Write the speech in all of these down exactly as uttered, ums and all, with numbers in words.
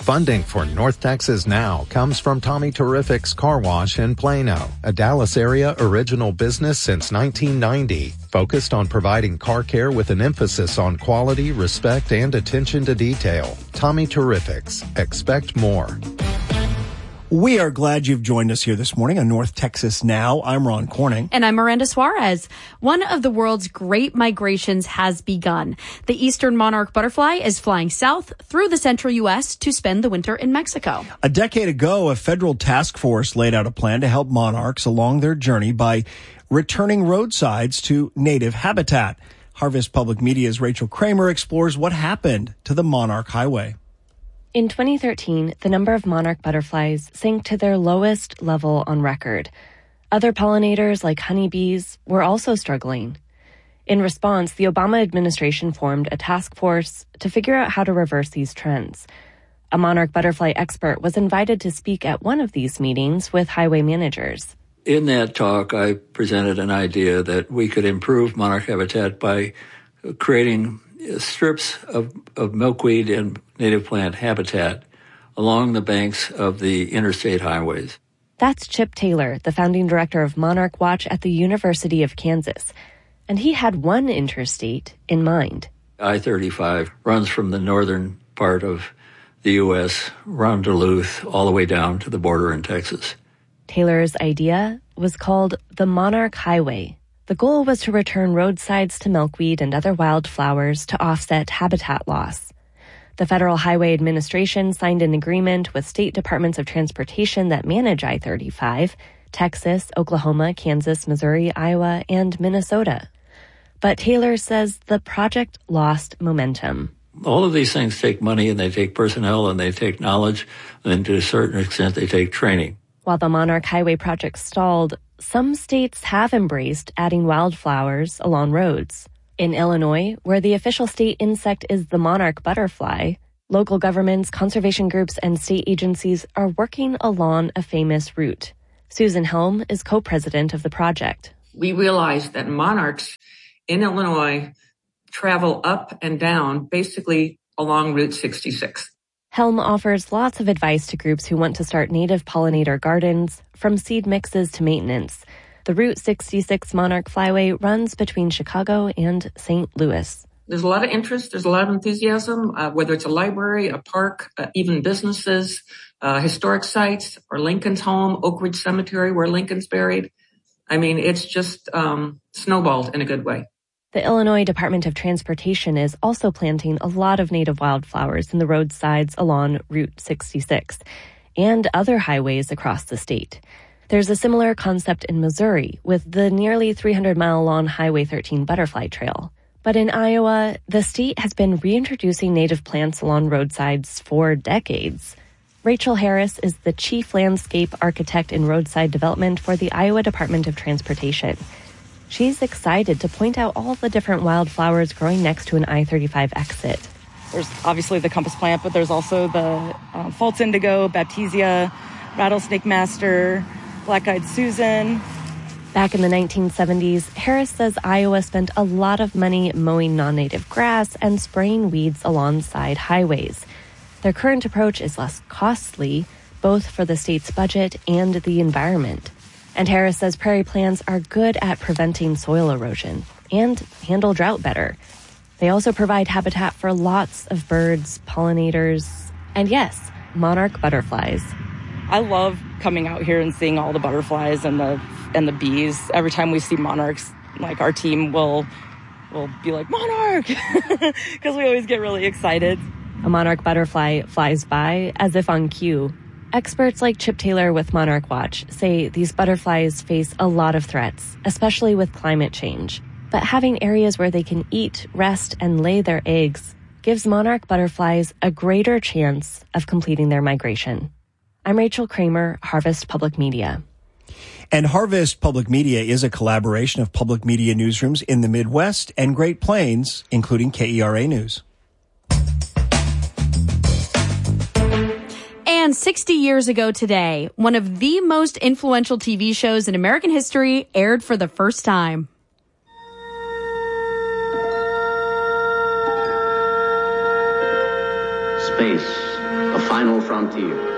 Funding for North Texas Now comes from Tommy Terrific's Car Wash in Plano, a Dallas area original business since nineteen ninety, focused on providing car care with an emphasis on quality, respect, and attention to detail. Tommy Terrific's. Expect more. We are glad you've joined us here this morning on North Texas Now. I'm Ron Corning. And I'm Miranda Suarez. One of the world's great migrations has begun. The eastern monarch butterfly is flying south through the central U S to spend the winter in Mexico. A decade ago, a federal task force laid out a plan to help monarchs along their journey by returning roadsides to native habitat. Harvest Public Media's Rachel Kramer explores what happened to the Monarch Highway. In twenty thirteen, the number of monarch butterflies sank to their lowest level on record. Other pollinators, like honeybees, were also struggling. In response, the Obama administration formed a task force to figure out how to reverse these trends. A monarch butterfly expert was invited to speak at one of these meetings with highway managers. In that talk, I presented an idea that we could improve monarch habitat by creating strips of, of milkweed and native plant habitat along the banks of the interstate highways. That's Chip Taylor, the founding director of Monarch Watch at the University of Kansas. And he had one interstate in mind. I thirty-five runs from the northern part of the U S, around Duluth, all the way down to the border in Texas. Taylor's idea was called the Monarch Highway. The goal was to return roadsides to milkweed and other wildflowers to offset habitat loss. The Federal Highway Administration signed an agreement with state departments of transportation that manage I thirty-five, Texas, Oklahoma, Kansas, Missouri, Iowa, and Minnesota. But Taylor says the project lost momentum. All of these things take money, and they take personnel, and they take knowledge, and to a certain extent they take training. While the Monarch Highway project stalled, some states have embraced adding wildflowers along roads. In Illinois, where the official state insect is the monarch butterfly, local governments, conservation groups, and state agencies are working along a famous route. Susan Helm is co-president of the project. We realized that monarchs in Illinois travel up and down basically along Route sixty-six. Helm offers lots of advice to groups who want to start native pollinator gardens, from seed mixes to maintenance. The Route sixty-six Monarch Flyway runs between Chicago and Saint Louis. There's a lot of interest. There's a lot of enthusiasm, uh, whether it's a library, a park, uh, even businesses, uh, historic sites, or Lincoln's home, Oak Ridge Cemetery, where Lincoln's buried. I mean, it's just um, snowballed in a good way. The Illinois Department of Transportation is also planting a lot of native wildflowers in the roadsides along Route sixty-six and other highways across the state. There's a similar concept in Missouri with the nearly three hundred mile long Highway thirteen Butterfly Trail. But in Iowa, the state has been reintroducing native plants along roadsides for decades. Rachel Harris is the chief landscape architect in roadside development for the Iowa Department of Transportation. She's excited to point out all the different wildflowers growing next to an I thirty-five exit. There's obviously the compass plant, but there's also the uh, false indigo, baptisia, rattlesnake master, black-eyed Susan. Back in the nineteen seventies, Harris says Iowa spent a lot of money mowing non-native grass and spraying weeds alongside highways. Their current approach is less costly, both for the state's budget and the environment. And Harris says prairie plants are good at preventing soil erosion and handle drought better. They also provide habitat for lots of birds, pollinators, and yes, monarch butterflies. I love coming out here and seeing all the butterflies and the and the bees. Every time we see monarchs, like our team will will be like, monarch, because we always get really excited. A monarch butterfly flies by as if on cue. Experts like Chip Taylor with Monarch Watch say these butterflies face a lot of threats, especially with climate change. But having areas where they can eat, rest, and lay their eggs gives monarch butterflies a greater chance of completing their migration. I'm Rachel Kramer, Harvest Public Media. And Harvest Public Media is a collaboration of public media newsrooms in the Midwest and Great Plains, including K E R A News. And sixty years ago today, one of the most influential T V shows in American history aired for the first time. Space, a final frontier.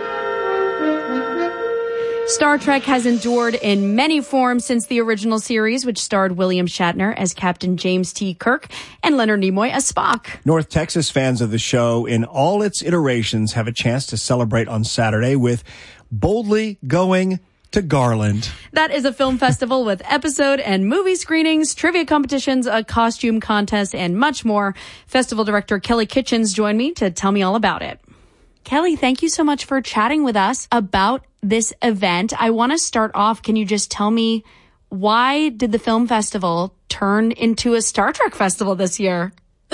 Star Trek has endured in many forms since the original series, which starred William Shatner as Captain James T. Kirk and Leonard Nimoy as Spock. North Texas fans of the show in all its iterations have a chance to celebrate on Saturday with Boldly Going to Garland. That is a film festival with episode and movie screenings, trivia competitions, a costume contest, and much more. Festival director Kelly Kitchens joined me to tell me all about it. Kelly, thank you so much for chatting with us about this event. I want to start off. Can you just tell me, why did the film festival turn into a Star Trek festival this year?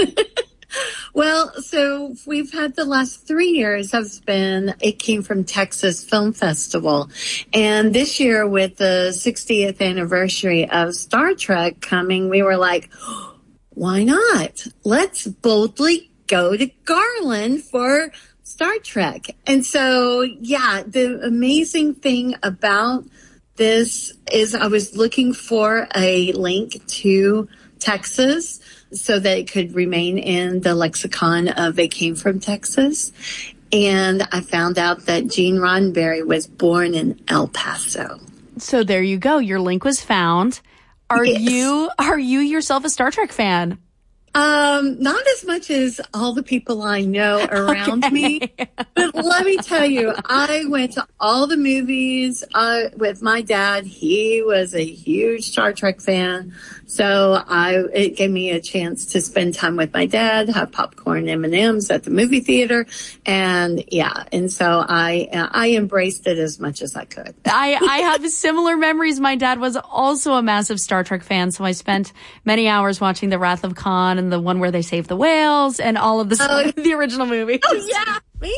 Well, so we've had the last three years have been It Came from Texas Film Festival. And this year, with the sixtieth anniversary of Star Trek coming, we were like, why not? Let's boldly go to Garland for Star Trek. And so, yeah, the amazing thing about this is I was looking for a link to Texas so that it could remain in the lexicon of It Came from Texas. And I found out that Gene Roddenberry was born in El Paso. So there you go. Your link was found. Are Yes. you are you yourself a Star Trek fan? Um, not as much as all the people I know around okay. me, but let me tell you, I went to all the movies uh, with my dad. He was a huge Star Trek fan, so I it gave me a chance to spend time with my dad, have popcorn, M and M's at the movie theater, and yeah, and so I I embraced it as much as I could. I I have similar memories. My dad was also a massive Star Trek fan, so I spent many hours watching The Wrath of Khan and the one where they save the whales and all of the, uh, the original movies. Oh, yeah, me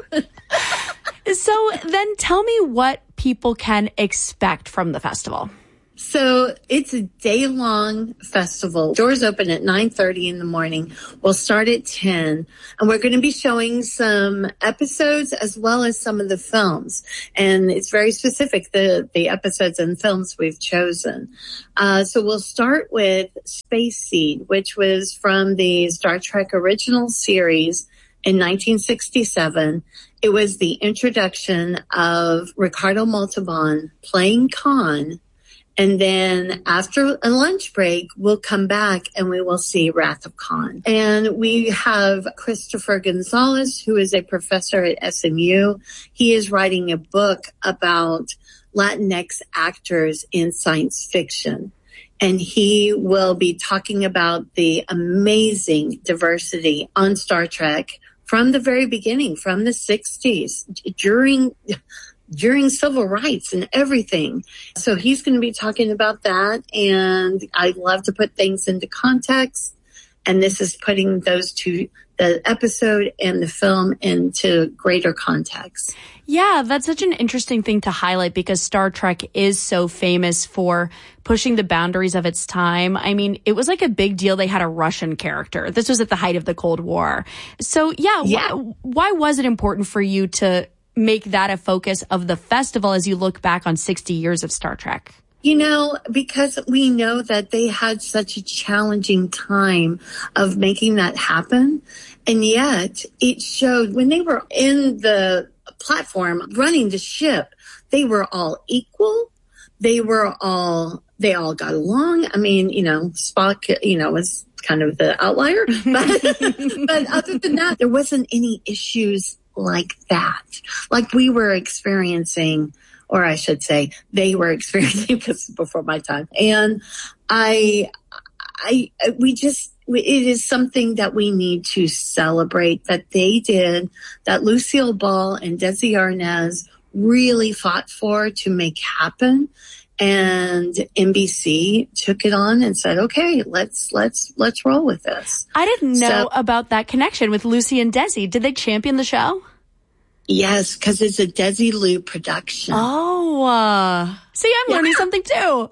too. So then tell me what people can expect from the festival. So it's a day-long festival. Doors open at nine thirty in the morning. We'll start at ten. And we're going to be showing some episodes as well as some of the films. And it's very specific, the, the episodes and films we've chosen. Uh, so we'll start with Space Seed, which was from the Star Trek original series in nineteen sixty-seven. It was the introduction of Ricardo Montalban playing Khan. And then after a lunch break, we'll come back and we will see Wrath of Khan. And we have Christopher Gonzalez, who is a professor at S M U. He is writing a book about Latinx actors in science fiction. And he will be talking about the amazing diversity on Star Trek from the very beginning, from the sixties, during... during civil rights and everything. So he's going to be talking about that. And I love to put things into context. And this is putting those two, the episode and the film, into greater context. Yeah, that's such an interesting thing to highlight because Star Trek is so famous for pushing the boundaries of its time. I mean, it was like a big deal. They had a Russian character. This was at the height of the Cold War. So yeah, yeah. Why, why was it important for you to make that a focus of the festival as you look back on sixty years of Star Trek? You know, because we know that they had such a challenging time of making that happen. And yet it showed when they were in the platform running the ship, they were all equal. They were all, they all got along. I mean, you know, Spock, you know, was kind of the outlier, but, but other than that, there wasn't any issues like that, like we were experiencing, or I should say they were experiencing, because before my time. And I, I, we just, it is something that we need to celebrate that they did, that Lucille Ball and Desi Arnaz really fought for to make happen. And N B C took it on and said, okay, let's, let's, let's roll with this. I didn't know so, about that connection with Lucy and Desi. Did they champion the show? Yes, because it's a Desilu production. Oh, uh, see, I'm yeah. learning something too.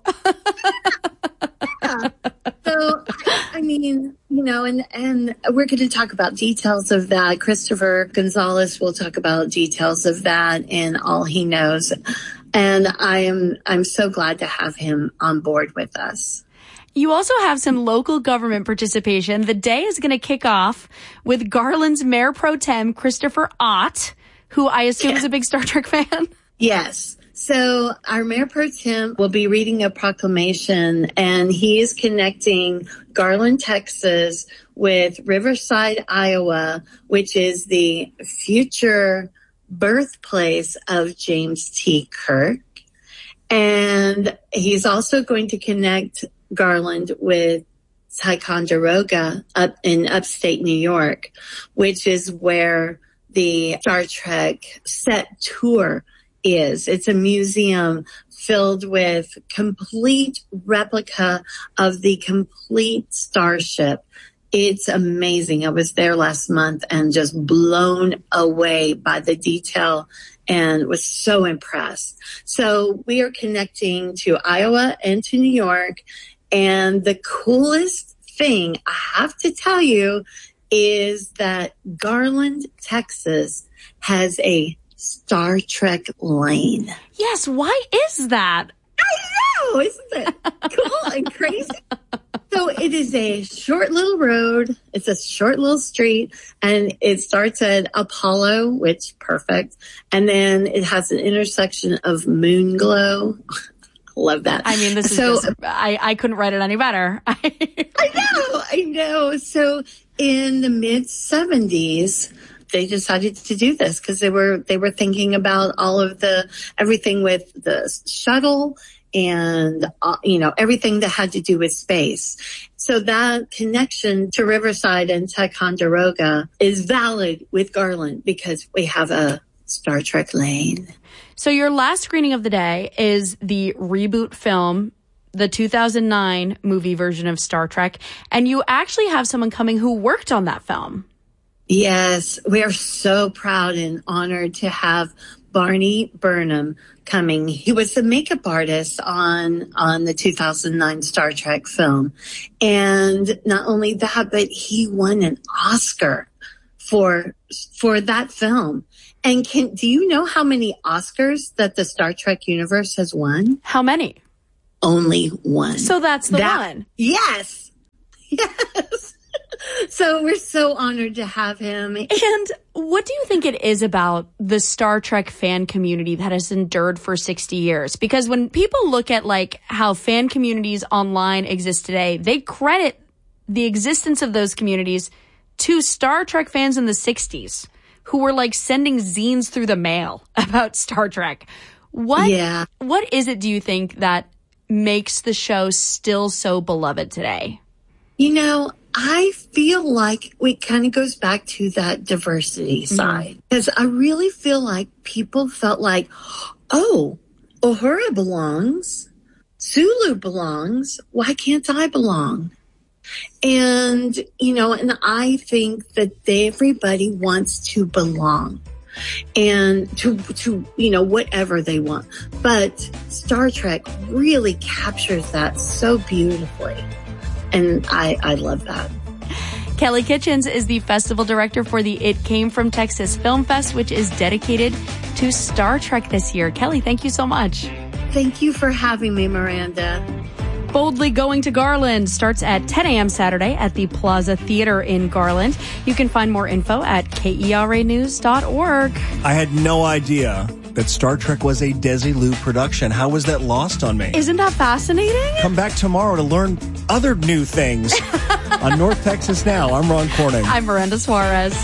yeah. So, I, I mean, you know, and, and we're going to talk about details of that. Christopher Gonzalez will talk about details of that and all he knows. And I am, I'm so glad to have him on board with us. You also have some local government participation. The day is going to kick off with Garland's Mayor Pro Tem, Christopher Ott, who I assume yeah. is a big Star Trek fan. Yes. So our Mayor Pro Tem will be reading a proclamation, and he is connecting Garland, Texas with Riverside, Iowa, which is the future birthplace of James T. Kirk. And he's also going to connect Garland with Ticonderoga up in upstate New York, which is where the Star Trek set tour is. It's a museum filled with complete replica of the complete starship. It's amazing. I was there last month and just blown away by the detail and was so impressed. So we are connecting to Iowa and to New York. And the coolest thing I have to tell you is that Garland, Texas has a Star Trek lane. Yes, why is that? I know, isn't it cool and crazy? So it is a short little road. It's a short little street, and it starts at Apollo, which perfect. And then it has an intersection of Moonglow. Love that. I mean, this is so, just, I, I couldn't write it any better. I know, I know. So in the mid seventies, they decided to do this because they were, they were thinking about all of the, everything with the shuttle and, uh, you know, everything that had to do with space. So that connection to Riverside and Ticonderoga is valid with Garland because we have a Star Trek lane. So your last screening of the day is the reboot film, the two thousand nine movie version of Star Trek. And you actually have someone coming who worked on that film. Yes, we are so proud and honored to have Barney Burnham coming. He was the makeup artist on, on the two thousand nine Star Trek film. And not only that, but he won an Oscar for, for that film. And can, do you know how many Oscars that the Star Trek universe has won? How many? Only one. So that's the that, one. Yes. Yes. So we're so honored to have him. And what do you think it is about the Star Trek fan community that has endured for sixty years? Because when people look at like how fan communities online exist today, they credit the existence of those communities to Star Trek fans in the sixties who were like sending zines through the mail about Star Trek. What, yeah. What is it, do you think, that makes the show still so beloved today? You know, I feel like it kind of goes back to that diversity mm-hmm. side. Because I really feel like people felt like, oh, Uhura belongs. Sulu belongs. Why can't I belong? And, you know, and I think that they, everybody wants to belong and to, to, you know, whatever they want. But Star Trek really captures that so beautifully. And I, I love that. Kelly Kitchens is the festival director for the It Came From Texas Film Fest, which is dedicated to Star Trek this year. Kelly, thank you so much. Thank you for having me, Miranda. Boldly Going to Garland starts at ten a.m. Saturday at the Plaza Theater in Garland. You can find more info at K E R A news dot org. I had no idea that Star Trek was a Desilu production. How was that lost on me? Isn't that fascinating? Come back tomorrow to learn other new things on North Texas Now. I'm Ron Corning. I'm Miranda Suarez.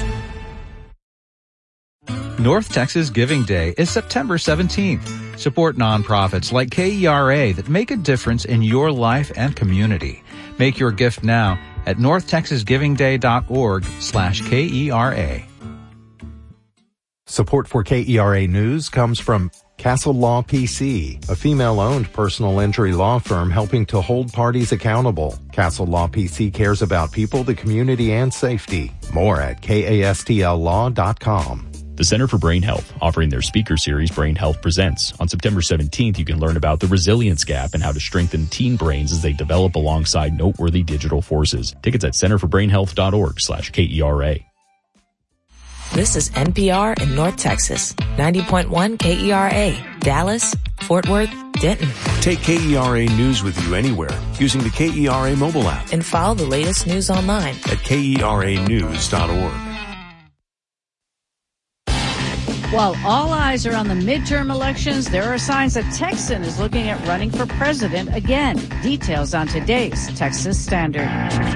North Texas Giving Day is September seventeenth. Support nonprofits like K E R A that make a difference in your life and community. Make your gift now at north texas giving day dot org slash K E R A. Support for K E R A News comes from Castle Law P C, a female-owned personal injury law firm helping to hold parties accountable. Castle Law P C cares about people, the community, and safety. More at K A S T L law dot com. The Center for Brain Health, offering their speaker series Brain Health Presents. On September seventeenth, you can learn about the resilience gap and how to strengthen teen brains as they develop alongside noteworthy digital forces. Tickets at center for brain health dot org slash K E R A. This is N P R in North Texas, ninety point one K E R A, Dallas, Fort Worth, Denton. Take K E R A News with you anywhere using the K E R A mobile app. And follow the latest news online at K E R A news dot org. While all eyes are on the midterm elections, there are signs that Texan is looking at running for president again. Details on today's Texas Standard.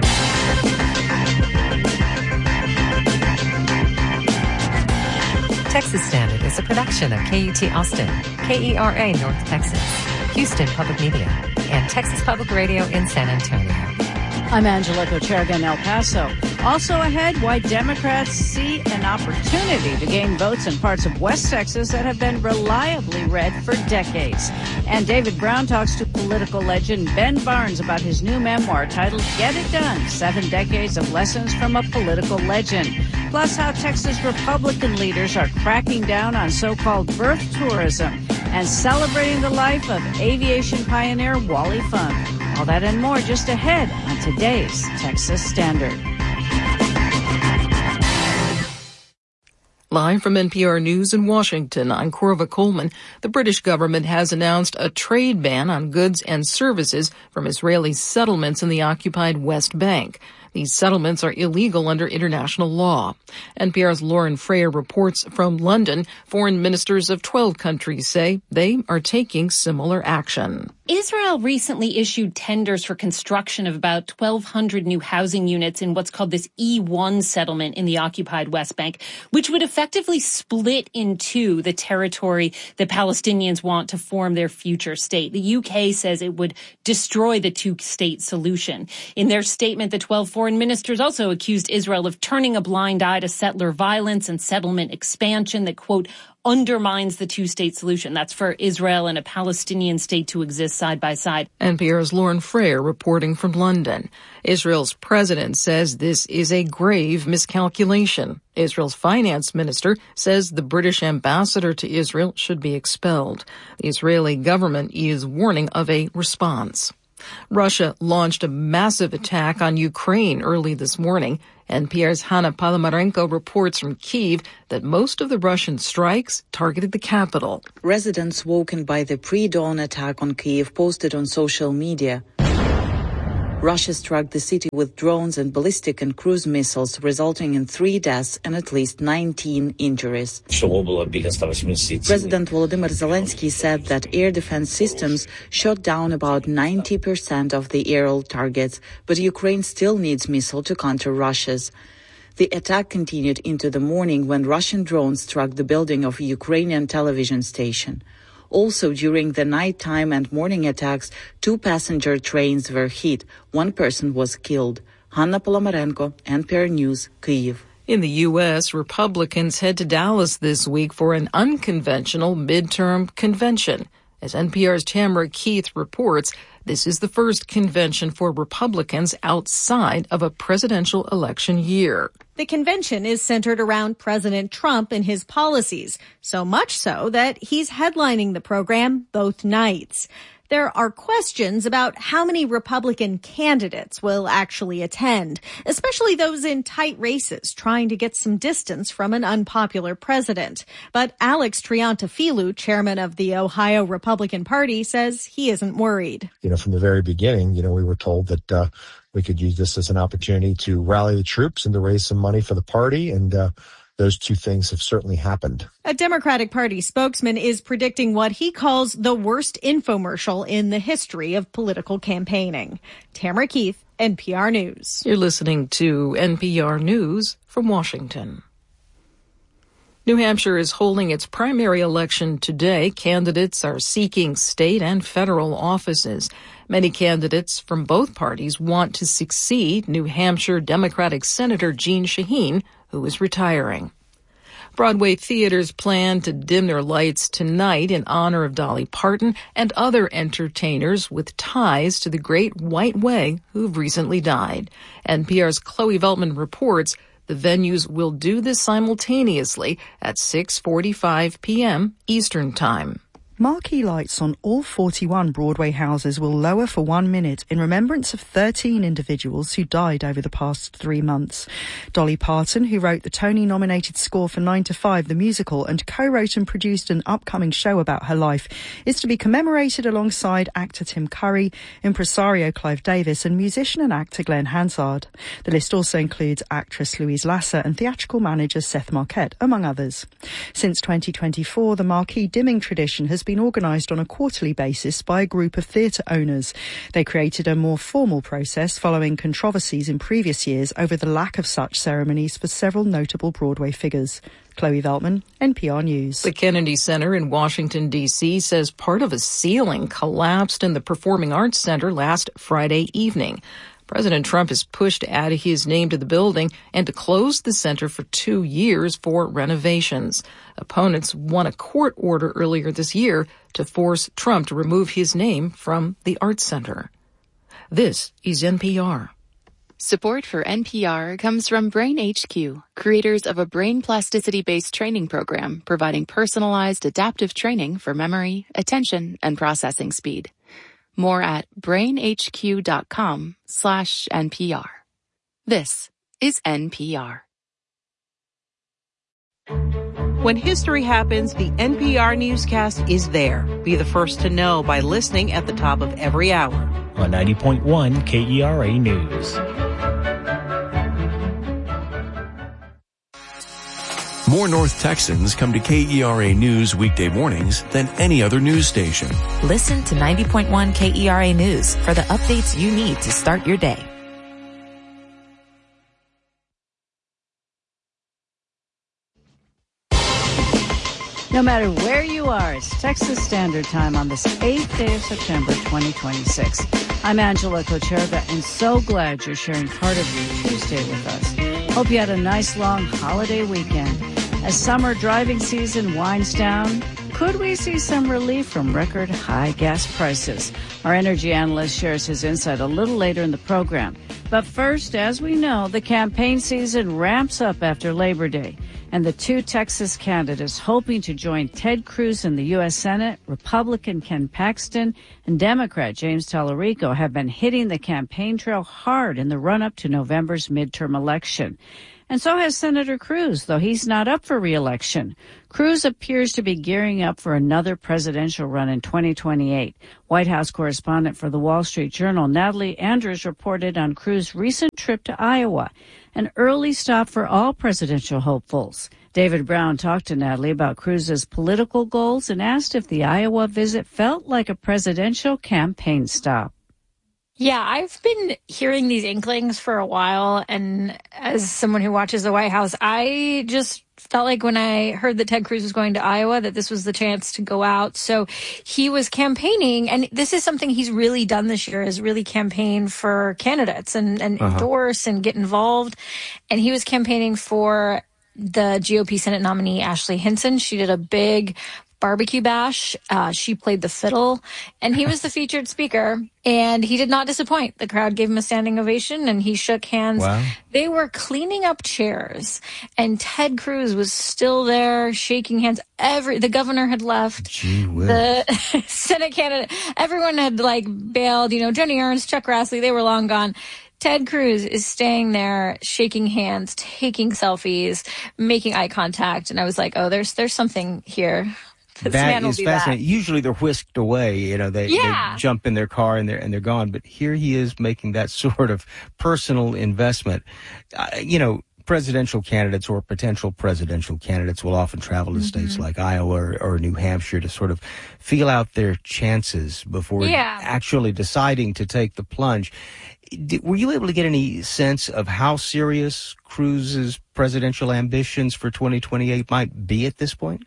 Texas Standard is a production of K U T Austin, K E R A North Texas, Houston Public Media, and Texas Public Radio in San Antonio. I'm Angela Cocherga in El Paso. Also ahead, why Democrats see an opportunity to gain votes in parts of West Texas that have been reliably red for decades. And David Brown talks to political legend Ben Barnes about his new memoir titled Get It Done, Seven Decades of Lessons from a Political Legend. Plus how Texas Republican leaders are cracking down on so-called birth tourism and celebrating the life of aviation pioneer Wally Funk. All that and more just ahead on today's Texas Standard. Live from N P R News in Washington, I'm Corva Coleman. The British government has announced a trade ban on goods and services from Israeli settlements in the occupied West Bank. These settlements are illegal under international law. N P R's Lauren Freyer reports from London. Foreign ministers of twelve countries say they are taking similar action. Israel recently issued tenders for construction of about twelve hundred new housing units in what's called this E one settlement in the occupied West Bank, which would effectively split in two the territory the Palestinians want to form their future state. The U K says it would destroy the two-state solution. In their statement, the twelve foreign ministers also accused Israel of turning a blind eye to settler violence and settlement expansion that, quote, undermines the two-state solution. That's for Israel and a Palestinian state to exist side by side. N P R's Lauren Freyer reporting from London. Israel's president says this is a grave miscalculation. Israel's finance minister says the British ambassador to Israel should be expelled. The Israeli government is warning of a response. Russia launched a massive attack on Ukraine early this morning. N P R's Hanna Palamarenko reports from Kyiv that most of the Russian strikes targeted the capital. Residents woken by the pre-dawn attack on Kyiv posted on social media. Russia struck the city with drones and ballistic and cruise missiles, resulting in three deaths and at least nineteen injuries. President Volodymyr Zelensky said that air defense systems shot down about ninety percent of the aerial targets, but Ukraine still needs missiles to counter Russia's. The attack continued into the morning when Russian drones struck the building of a Ukrainian television station. Also, during the nighttime and morning attacks, two passenger trains were hit. One person was killed. Hanna Palamarenko, N P R News, Kyiv. In the U S, Republicans head to Dallas this week for an unconventional midterm convention. As N P R's Tamara Keith reports, this is the first convention for Republicans outside of a presidential election year. The convention is centered around President Trump and his policies, so much so that he's headlining the program both nights. There are questions about how many Republican candidates will actually attend, especially those in tight races trying to get some distance from an unpopular president. But Alex Triantafilou, chairman of the Ohio Republican Party, says he isn't worried. You know, from the very beginning, you know, we were told that uh, we could use this as an opportunity to rally the troops and to raise some money for the party, and uh, those two things have certainly happened. A Democratic Party spokesman is predicting what he calls the worst infomercial in the history of political campaigning. Tamara Keith, N P R News. You're listening to N P R News from Washington. New Hampshire is holding its primary election today. Candidates are seeking state and federal offices. Many candidates from both parties want to succeed New Hampshire Democratic Senator Jeanne Shaheen, who is retiring. Broadway theaters plan to dim their lights tonight in honor of Dolly Parton and other entertainers with ties to the Great White Way who've recently died. N P R's Chloe Veltman reports the venues will do this simultaneously at six forty-five p.m. Eastern Time. Marquee lights on all forty-one Broadway houses will lower for one minute in remembrance of thirteen individuals who died over the past three months. Dolly Parton, who wrote the Tony-nominated score for nine to five, the musical, and co-wrote and produced an upcoming show about her life, is to be commemorated alongside actor Tim Curry, impresario Clive Davis, and musician and actor Glenn Hansard. The list also includes actress Louise Lasser and theatrical manager Seth Marquette, among others. Since twenty twenty-four, the Marquee dimming tradition has been organised on a quarterly basis by a group of theatre owners. They created a more formal process following controversies in previous years over the lack of such ceremonies for several notable Broadway figures. Chloe Veltman, N P R News. The Kennedy Center in Washington, D C says part of a ceiling collapsed in the Performing Arts Center last Friday evening. President Trump has pushed to add his name to the building and to close the center for two years for renovations. Opponents won a court order earlier this year to force Trump to remove his name from the Arts Center. This is N P R. Support for N P R comes from Brain H Q, creators of a brain plasticity-based training program providing personalized adaptive training for memory, attention, and processing speed. More at brainhq.com slash NPR. This is N P R. When history happens, the N P R newscast is there. Be the first to know by listening at the top of every hour. On ninety point one K E R A News. More North Texans come to K E R A News weekday mornings than any other news station. Listen to ninety point one K E R A News for the updates you need to start your day. No matter where you are, it's Texas Standard Time on this eighth day of September twenty twenty-six. I'm Angela Kocherga, and so glad you're sharing part of your Tuesday with us. Hope you had a nice long holiday weekend. As summer driving season winds down, could we see some relief from record high gas prices? Our energy analyst shares his insight a little later in the program. But first, as we know, the campaign season ramps up after Labor Day. And the two Texas candidates hoping to join Ted Cruz in the U S Senate, Republican Ken Paxton and Democrat James Tallarico, have been hitting the campaign trail hard in the run-up to November's midterm election. And so has Senator Cruz, though he's not up for re-election. Cruz appears to be gearing up for another presidential run in twenty twenty-eight. White House correspondent for the Wall Street Journal, Natalie Andrews, reported on Cruz's recent trip to Iowa, an early stop for all presidential hopefuls. David Brown talked to Natalie about Cruz's political goals and asked if the Iowa visit felt like a presidential campaign stop. Yeah, I've been hearing these inklings for a while, and as someone who watches the White House, I just felt like when I heard that Ted Cruz was going to Iowa that this was the chance to go out. So he was campaigning, and this is something he's really done this year, is really campaign for candidates and, and uh-huh. endorse and get involved. And he was campaigning for the G O P Senate nominee, Ashley Hinson. She did a big barbecue bash. Uh, she played the fiddle, and he was the featured speaker, and he did not disappoint. The crowd gave him a standing ovation, and he shook hands. Wow. They were cleaning up chairs, and Ted Cruz was still there shaking hands. Every the governor had left. Gee whiz. The Senate candidate, everyone had like bailed. You know, Joni Ernst, Chuck Grassley, they were long gone. Ted Cruz is staying there, shaking hands, taking selfies, making eye contact, and I was like, oh, there's there's something here. This that is fascinating. That. Usually they're whisked away. You know, they, yeah. they jump in their car and they're and they're gone. But here he is making that sort of personal investment. Uh, you know, presidential candidates or potential presidential candidates will often travel to mm-hmm. states like Iowa or, or New Hampshire to sort of feel out their chances before yeah. actually deciding to take the plunge. Did, were you able to get any sense of how serious Cruz's presidential ambitions for twenty twenty-eight might be at this point?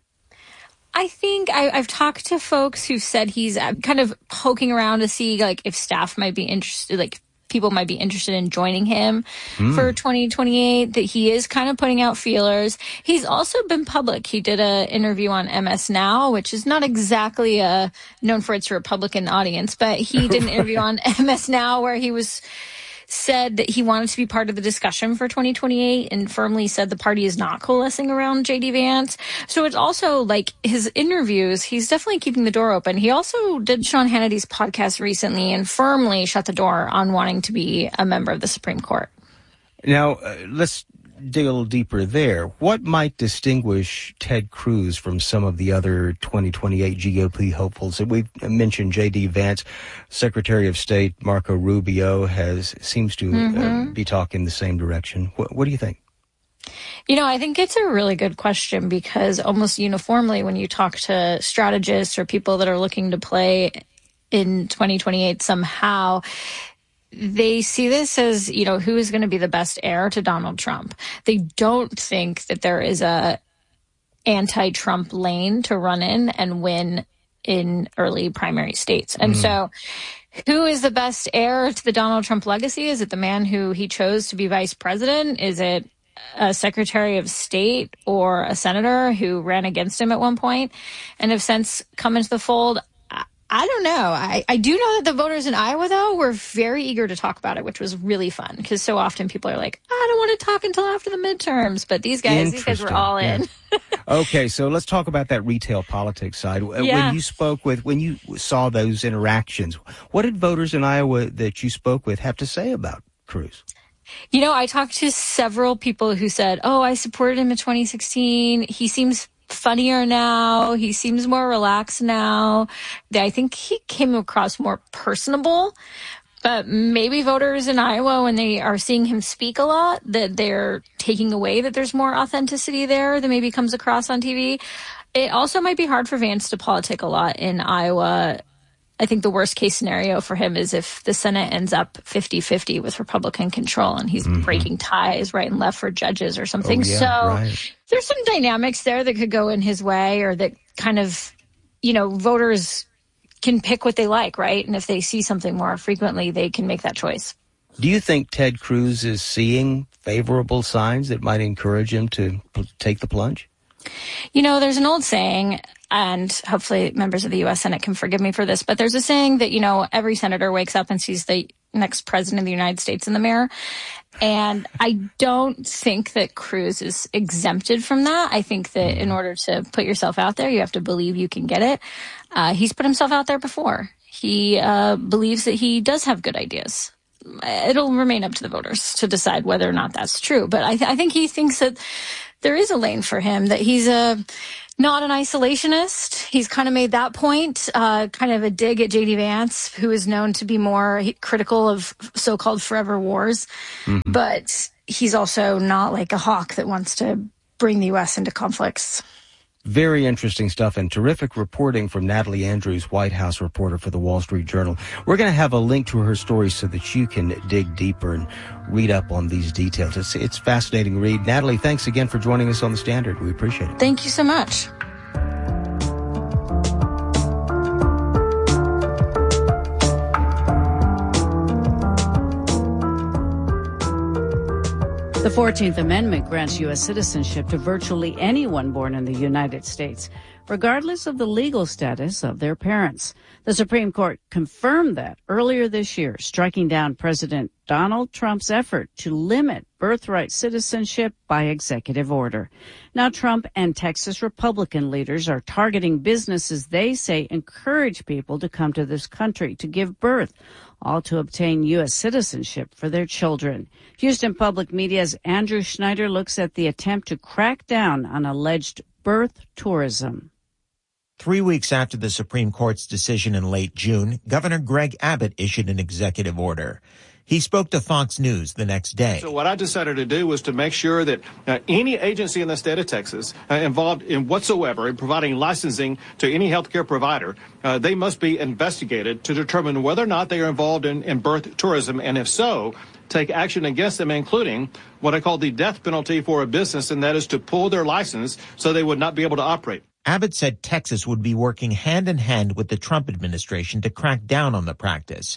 I think I, I've talked to folks who said he's kind of poking around to see like if staff might be interested, like people might be interested in joining him mm. for twenty twenty-eight, that he is kind of putting out feelers. He's also been public. He did an interview on M S Now, which is not exactly uh, known for its Republican audience, but he did an interview on M S Now where he was said that he wanted to be part of the discussion for twenty twenty-eight and firmly said the party is not coalescing around J D Vance. So it's also like his interviews, he's definitely keeping the door open. He also did Sean Hannity's podcast recently and firmly shut the door on wanting to be a member of the Supreme Court. Now, uh, let's dig a little deeper there. What might distinguish Ted Cruz from some of the other twenty twenty-eight G O P hopefuls? We've mentioned J D Vance. Secretary of State Marco Rubio has seems to mm-hmm. uh, be talking the same direction. What, what do you think? You know, I think it's a really good question because almost uniformly when you talk to strategists or people that are looking to play in twenty twenty-eight somehow, they see this as, you know, who is going to be the best heir to Donald Trump. They don't think that there is a anti-Trump lane to run in and win in early primary states. And mm. so who is the best heir to the Donald Trump legacy? Is it the man who he chose to be vice president? Is it a secretary of state or a senator who ran against him at one point and have since come into the fold? I don't know. I, I do know that the voters in Iowa, though, were very eager to talk about it, which was really fun because so often people are like, I don't want to talk until after the midterms. But these guys, these guys were all in. Yeah. Okay, so let's talk about that retail politics side. Yeah. When you spoke with, when you saw those interactions, what did voters in Iowa that you spoke with have to say about Cruz? You know, I talked to several people who said, oh, I supported him in twenty sixteen. He seems funnier now. He seems more relaxed now. I think he came across more personable. But maybe voters in Iowa, when they are seeing him speak a lot, that they're taking away that there's more authenticity there than maybe comes across on T V. It also might be hard for Vance to politic a lot in Iowa. I think the worst case scenario for him is if the Senate ends up fifty-fifty with Republican control and he's mm-hmm. breaking ties right and left for judges or something. Oh, yeah, so right. There's some dynamics there that could go in his way or that kind of, you know, voters can pick what they like, right? And if they see something more frequently, they can make that choice. Do you think Ted Cruz is seeing favorable signs that might encourage him to p- take the plunge? You know, there's an old saying, and hopefully members of the U S Senate can forgive me for this, but there's a saying that, you know, every senator wakes up and sees the next president of the United States in the mirror. And I don't think that Cruz is exempted from that. I think that in order to put yourself out there, you have to believe you can get it. Uh, he's put himself out there before. He uh, believes that he does have good ideas. It'll remain up to the voters to decide whether or not that's true. But I, th- I think he thinks that there is a lane for him, that he's a not an isolationist. He's kind of made that point, uh, kind of a dig at J D Vance, who is known to be more critical of so-called forever wars. Mm-hmm. But he's also not like a hawk that wants to bring the U S into conflicts. Very interesting stuff and terrific reporting from Natalie Andrews, White House reporter for the Wall Street Journal. We're going to have a link to her story so that you can dig deeper and read up on these details. It's, it's fascinating read. Natalie, thanks again for joining us on The Standard. We appreciate it. Thank you so much. The fourteenth Amendment grants U S citizenship to virtually anyone born in the United States, regardless of the legal status of their parents. The Supreme Court confirmed that earlier this year, striking down President Donald Trump's effort to limit birthright citizenship by executive order. Now, Trump and Texas Republican leaders are targeting businesses they say encourage people to come to this country to give birth, all to obtain U S citizenship for their children. Houston Public Media's Andrew Schneider looks at the attempt to crack down on alleged birth tourism. Three weeks after the Supreme Court's decision in late June, Governor Greg Abbott issued an executive order. He spoke to Fox News the next day. So what I decided to do was to make sure that uh, any agency in the state of Texas uh, involved in whatsoever in providing licensing to any healthcare provider, uh, they must be investigated to determine whether or not they are involved in, in birth tourism, and if so, take action against them, including what I call the death penalty for a business, and that is to pull their license so they would not be able to operate. Abbott said Texas would be working hand in hand with the Trump administration to crack down on the practice.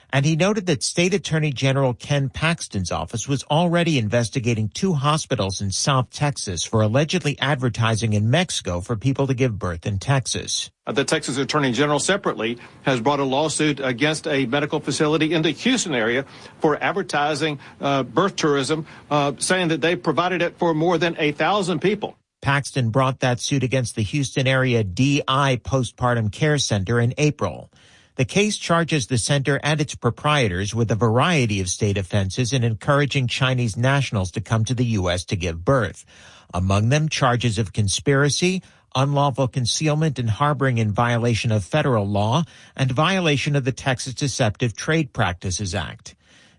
And he noted that State Attorney General Ken Paxton's office was already investigating two hospitals in South Texas for allegedly advertising in Mexico for people to give birth in Texas. The Texas Attorney General separately has brought a lawsuit against a medical facility in the Houston area for advertising uh, birth tourism, uh, saying that they provided it for more than a thousand people. Paxton brought that suit against the Houston area D I Postpartum Care Center in April. The case charges the center and its proprietors with a variety of state offenses in encouraging Chinese nationals to come to the U S to give birth. Among them, charges of conspiracy, unlawful concealment and harboring in violation of federal law, and violation of the Texas Deceptive Trade Practices Act.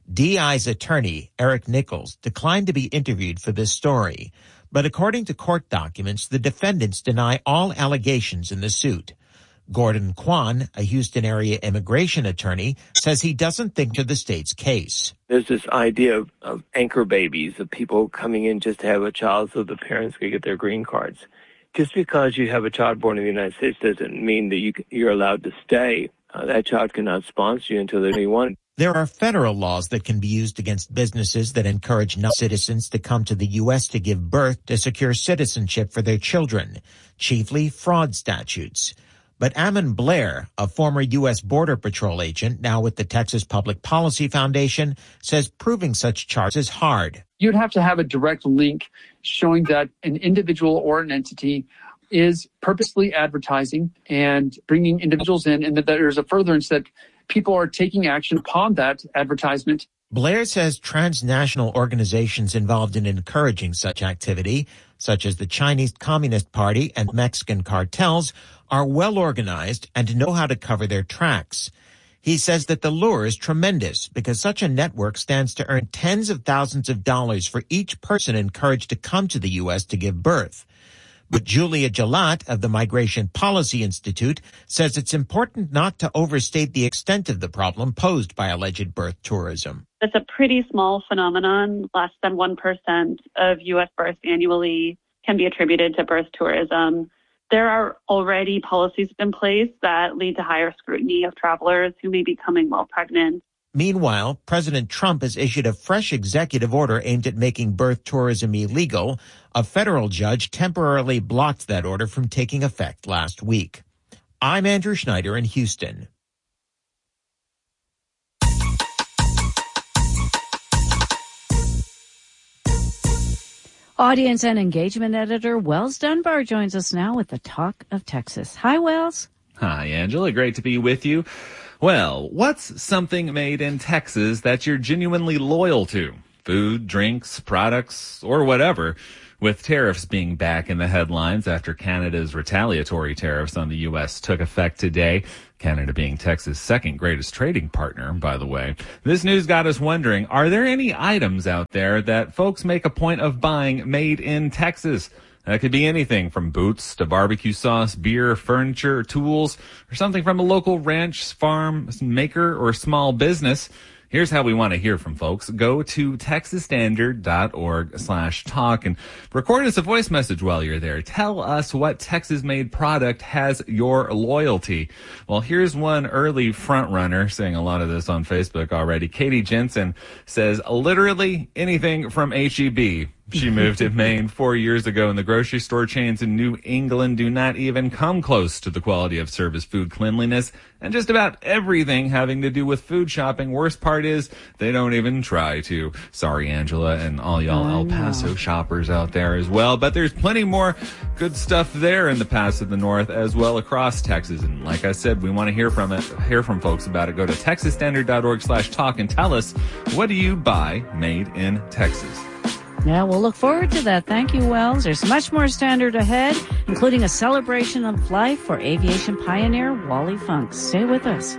D I's attorney, Eric Nichols, declined to be interviewed for this story. But according to court documents, the defendants deny all allegations in the suit. Gordon Kwan, a Houston area immigration attorney, says he doesn't think to the state's case. There's this idea of, of anchor babies, of people coming in just to have a child so the parents can get their green cards. Just because you have a child born in the United States doesn't mean that you, you're allowed to stay. Uh, that child cannot sponsor you until they're twenty-one. There are federal laws that can be used against businesses that encourage non-citizens to come to the U S to give birth to secure citizenship for their children, chiefly fraud statutes. But Ammon Blair, a former U S Border Patrol agent, now with the Texas Public Policy Foundation, says proving such charges is hard. You'd have to have a direct link showing that an individual or an entity is purposely advertising and bringing individuals in, and that there's a furtherance that people are taking action upon that advertisement. Blair says transnational organizations involved in encouraging such activity, such as the Chinese Communist Party and Mexican cartels, are well organized and know how to cover their tracks. He says that the lure is tremendous because such a network stands to earn tens of thousands of dollars for each person encouraged to come to the U S to give birth. But Julia Gelat of the Migration Policy Institute says it's important not to overstate the extent of the problem posed by alleged birth tourism. It's a pretty small phenomenon. Less than one percent of U S births annually can be attributed to birth tourism. There are already policies in place that lead to higher scrutiny of travelers who may be coming while pregnant. Meanwhile, President Trump has issued a fresh executive order aimed at making birth tourism illegal. A federal judge temporarily blocked that order from taking effect last week. I'm Andrew Schneider in Houston. Audience and engagement editor Wells Dunbar joins us now with the Talk of Texas. Hi, Wells. Hi, Angela. Great to be with you. Well, what's something made in Texas that you're genuinely loyal to? Food, drinks, products, or whatever. With tariffs being back in the headlines after Canada's retaliatory tariffs on the U S took effect today, Canada being Texas' second greatest trading partner, by the way. This news got us wondering, are there any items out there that folks make a point of buying made in Texas? That could be anything from boots to barbecue sauce, beer, furniture, tools, or something from a local ranch, farm, maker, or small business. Here's how we want to hear from folks. Go to texas standard dot org slash talk and record us a voice message while you're there. Tell us what Texas-made product has your loyalty. Well, here's one early front runner saying a lot of this on Facebook already. Katie Jensen says, literally anything from H E B. She moved to Maine four years ago, and the grocery store chains in New England do not even come close to the quality of service, food, cleanliness, and just about everything having to do with food shopping. Worst part is they don't even try to. Sorry, Angela, and all y'all El Paso shoppers out there as well. But there's plenty more good stuff there in the Pass of the North as well across Texas. And like I said, we want to hear from it, hear from folks about it. Go to texas standard dot org slash talk and tell us, what do you buy made in Texas? Yeah, we'll look forward to that. Thank you, Wells. There's much more Standard ahead, including a celebration of life for aviation pioneer Wally Funk. Stay with us.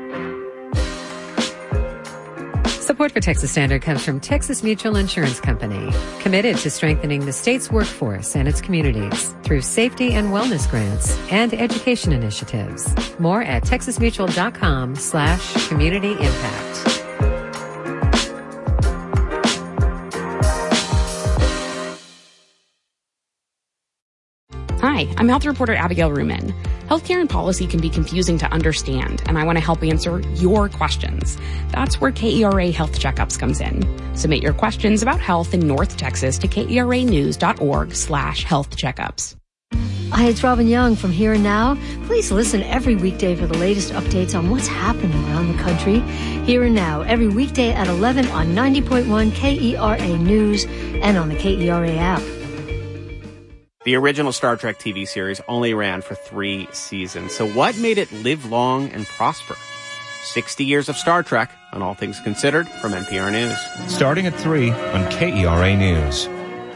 Support for Texas Standard comes from Texas Mutual Insurance Company, committed to strengthening the state's workforce and its communities through safety and wellness grants and education initiatives. More at texas mutual dot com slash community impact. Hi, Hi, I'm health reporter Abigail Ruman. Healthcare and policy can be confusing to understand, and I want to help answer your questions. That's where K E R A Health Checkups comes in. Submit your questions about health in North Texas to keranews.org slash health checkups. Hi, it's Robin Young from Here and Now. Please listen every weekday for the latest updates on what's happening around the country. Here and Now, every weekday at eleven on ninety point one K E R A News and on the K E R A app. The original Star Trek T V series only ran for three seasons. So what made it live long and prosper? sixty years of Star Trek on All Things Considered from N P R News. Starting at three on K E R A News.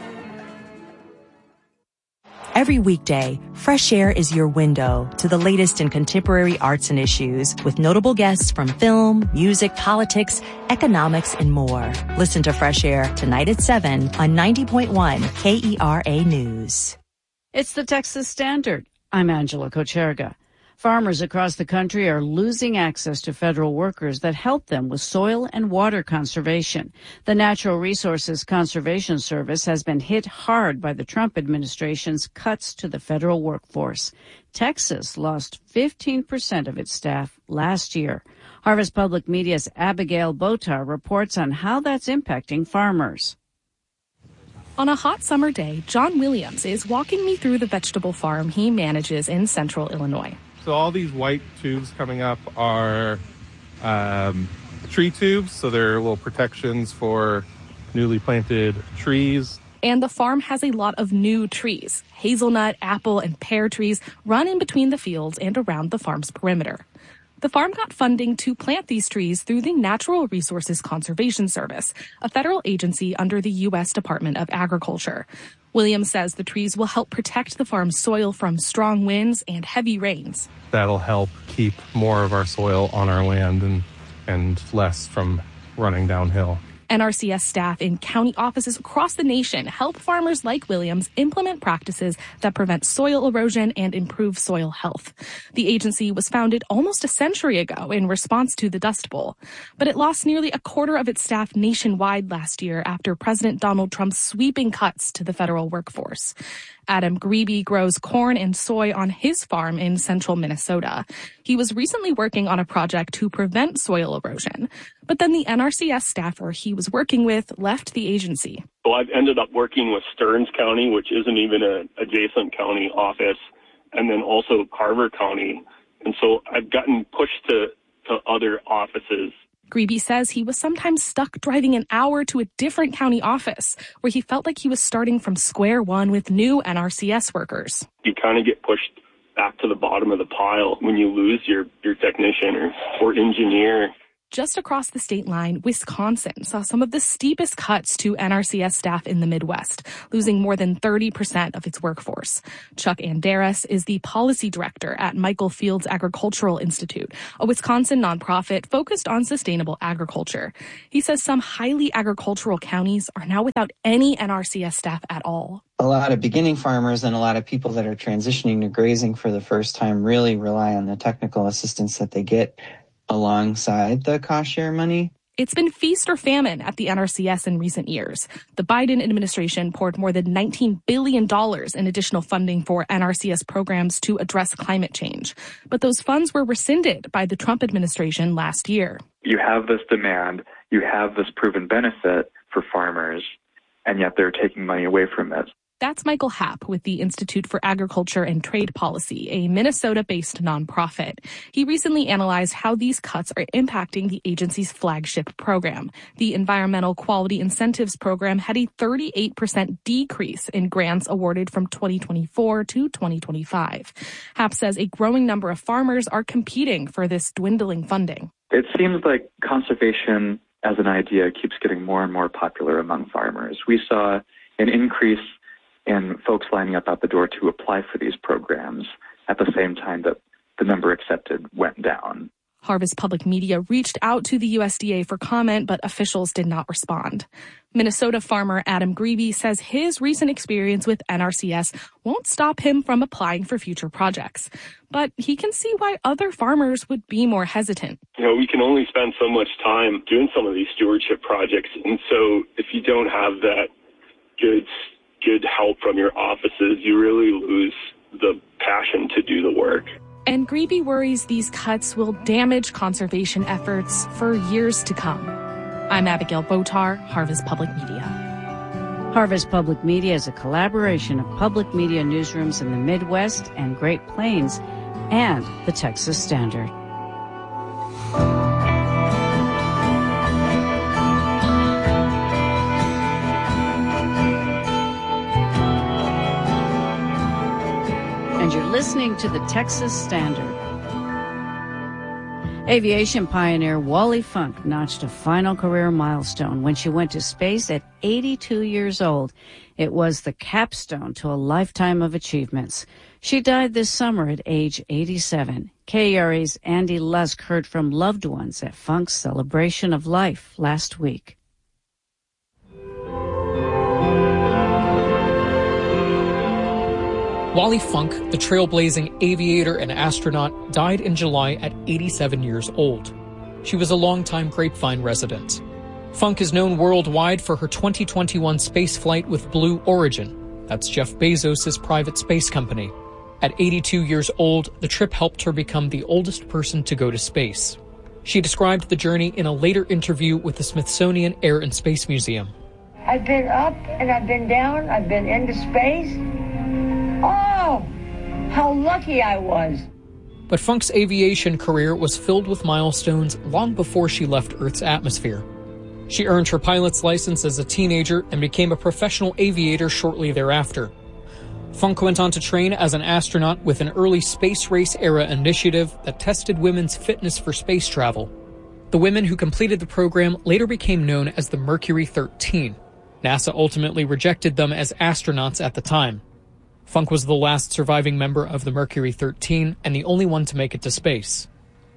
Every weekday, Fresh Air is your window to the latest in contemporary arts and issues with notable guests from film, music, politics, economics, and more. Listen to Fresh Air tonight at seven on ninety point one K E R A News. It's the Texas Standard. I'm Angela Kocherga. Farmers across the country are losing access to federal workers that help them with soil and water conservation. The Natural Resources Conservation Service has been hit hard by the Trump administration's cuts to the federal workforce. Texas lost fifteen percent of its staff last year. Harvest Public Media's Abigail Botar reports on how that's impacting farmers. On a hot summer day, John Williams is walking me through the vegetable farm he manages in central Illinois. So all these white tubes coming up are um, tree tubes, so they're little protections for newly planted trees. And the farm has a lot of new trees. Hazelnut, apple, and pear trees run in between the fields and around the farm's perimeter. The farm got funding to plant these trees through the Natural Resources Conservation Service, a federal agency under the U S Department of Agriculture. Williams says the trees will help protect the farm's soil from strong winds and heavy rains. That'll help keep more of our soil on our land and, and less from running downhill. N R C S staff in county offices across the nation help farmers like Williams implement practices that prevent soil erosion and improve soil health. The agency was founded almost a century ago in response to the Dust Bowl, but it lost nearly a quarter of its staff nationwide last year after President Donald Trump's sweeping cuts to the federal workforce. Adam Grebe grows corn and soy on his farm in central Minnesota. He was recently working on a project to prevent soil erosion, but then the N R C S staffer he was working with left the agency. So I've ended up working with Stearns County, which isn't even an adjacent county office, and then also Carver County. And so I've gotten pushed to, to other offices. Grebe says he was sometimes stuck driving an hour to a different county office where he felt like he was starting from square one with new N R C S workers. You kind of get pushed back to the bottom of the pile when you lose your, your technician or, or engineer. Just across the state line, Wisconsin saw some of the steepest cuts to N R C S staff in the Midwest, losing more than thirty percent of its workforce. Chuck Anderes is the policy director at Michael Fields Agricultural Institute, a Wisconsin nonprofit focused on sustainable agriculture. He says some highly agricultural counties are now without any N R C S staff at all. A lot of beginning farmers and a lot of people that are transitioning to grazing for the first time really rely on the technical assistance that they get alongside the cost share money. It's been feast or famine at the N R C S in recent years. The Biden administration poured more than nineteen billion dollars in additional funding for N R C S programs to address climate change. But those funds were rescinded by the Trump administration last year. You have this demand, you have this proven benefit for farmers, and yet they're taking money away from it. That's Michael Happ with the Institute for Agriculture and Trade Policy, a Minnesota-based nonprofit. He recently analyzed how these cuts are impacting the agency's flagship program. The Environmental Quality Incentives Program had a thirty-eight percent decrease in grants awarded from twenty twenty-four to twenty twenty-five. Happ says a growing number of farmers are competing for this dwindling funding. It seems like conservation as an idea keeps getting more and more popular among farmers. We saw an increase in folks lining up out the door to apply for these programs at the same time that the number accepted went down. Harvest Public Media reached out to the U S D A for comment, but officials did not respond. Minnesota farmer Adam Grebe says his recent experience with N R C S won't stop him from applying for future projects. But he can see why other farmers would be more hesitant. You know, we can only spend so much time doing some of these stewardship projects. And so if you don't have that good good help from your offices, you really lose the passion to do the work. And Grebe worries these cuts will damage conservation efforts for years to come. I'm Abigail Botar, Harvest Public Media. Harvest Public Media is a collaboration of public media newsrooms in the Midwest and Great Plains and the Texas Standard. And you're listening to the Texas Standard. Aviation pioneer Wally Funk notched a final career milestone when she went to space at eighty-two years old. It was the capstone to a lifetime of achievements. She died this summer at age eighty-seven. K E R A's Andy Lusk heard from loved ones at Funk's celebration of life last week. Wally Funk, the trailblazing aviator and astronaut, died in July at eighty-seven years old. She was a longtime Grapevine resident. Funk is known worldwide for her twenty twenty-one spaceflight with Blue Origin. That's Jeff Bezos' private space company. At eighty-two years old, the trip helped her become the oldest person to go to space. She described the journey in a later interview with the Smithsonian Air and Space Museum. I've been up and I've been down, I've been into space. Oh, how lucky I was. But Funk's aviation career was filled with milestones long before she left Earth's atmosphere. She earned her pilot's license as a teenager and became a professional aviator shortly thereafter. Funk went on to train as an astronaut with an early space race era initiative that tested women's fitness for space travel. The women who completed the program later became known as the Mercury thirteen. NASA ultimately rejected them as astronauts at the time. Funk was the last surviving member of the Mercury thirteen and the only one to make it to space.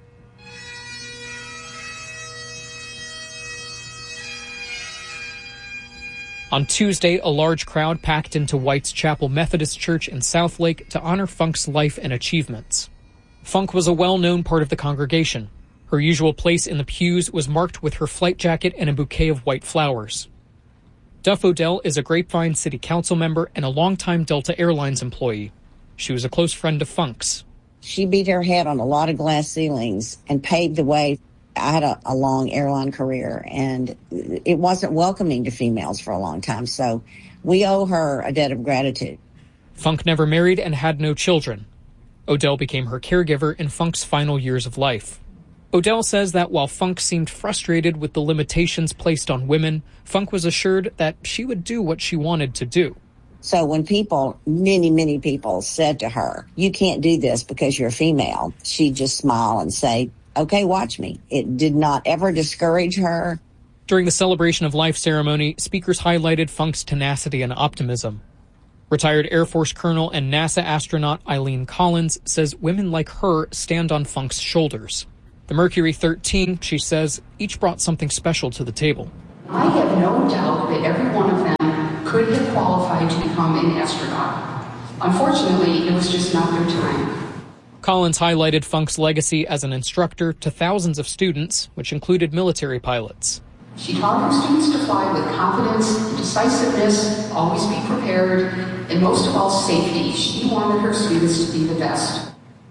On Tuesday, a large crowd packed into White's Chapel Methodist Church in Southlake to honor Funk's life and achievements. Funk was a well-known part of the congregation. Her usual place in the pews was marked with her flight jacket and a bouquet of white flowers. Duff Odell is a Grapevine City Council member and a longtime Delta Airlines employee. She was a close friend of Funk's. She beat her head on a lot of glass ceilings and paved the way. I had a, a long airline career, and it wasn't welcoming to females for a long time, so we owe her a debt of gratitude. Funk never married and had no children. Odell became her caregiver in Funk's final years of life. Odell says that while Funk seemed frustrated with the limitations placed on women, Funk was assured that she would do what she wanted to do. So when people, many, many people said to her, you can't do this because you're female, she'd just smile and say, okay, watch me. It did not ever discourage her. During the celebration of life ceremony, speakers highlighted Funk's tenacity and optimism. Retired Air Force Colonel and NASA astronaut Eileen Collins says women like her stand on Funk's shoulders. The Mercury thirteen, she says, each brought something special to the table. I have no doubt that every one of them could have qualified to become an astronaut. Unfortunately, it was just not their time. Collins highlighted Funk's legacy as an instructor to thousands of students, which included military pilots. She taught her students to fly with confidence, decisiveness, always be prepared, and most of all, safety. She wanted her students to be the best.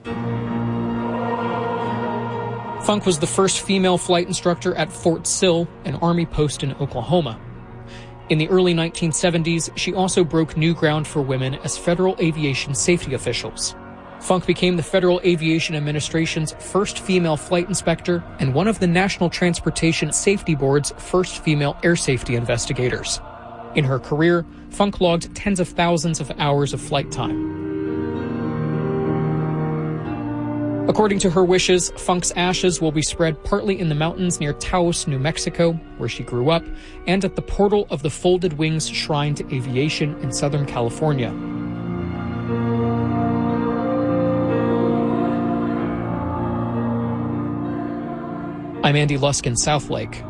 Funk was the first female flight instructor at Fort Sill, an Army post in Oklahoma. In the early nineteen seventies, she also broke new ground for women as federal aviation safety officials. Funk became the Federal Aviation Administration's first female flight inspector and one of the National Transportation Safety Board's first female air safety investigators. In her career, Funk logged tens of thousands of hours of flight time. According to her wishes, Funk's ashes will be spread partly in the mountains near Taos, New Mexico, where she grew up, and at the portal of the Folded Wings Shrine to Aviation in Southern California. I'm Andy Lusk in Southlake.